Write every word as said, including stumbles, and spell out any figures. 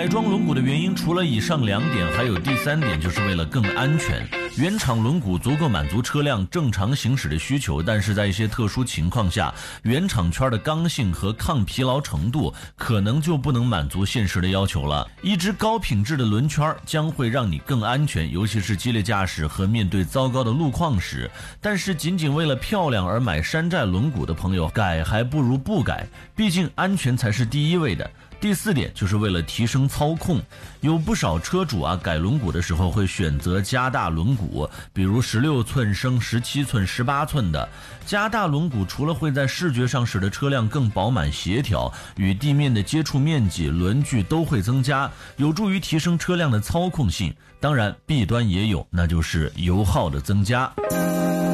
改装轮毂的原因除了以上两点，还有第三点，就是为了更安全。原厂轮毂足够满足车辆正常行驶的需求，但是在一些特殊情况下，原厂圈的刚性和抗疲劳程度可能就不能满足现实的要求了。一只高品质的轮圈将会让你更安全，尤其是激烈驾驶和面对糟糕的路况时。但是仅仅为了漂亮而买山寨轮毂的朋友，改还不如不改，毕竟安全才是第一位的。第四点就是为了提升操控，有不少车主啊改轮毂的时候会选择加大轮毂，比如十六寸升十七寸、十八寸的。加大轮毂除了会在视觉上使得车辆更饱满协调，与地面的接触面积、轮距都会增加，有助于提升车辆的操控性。当然弊端也有，那就是油耗的增加。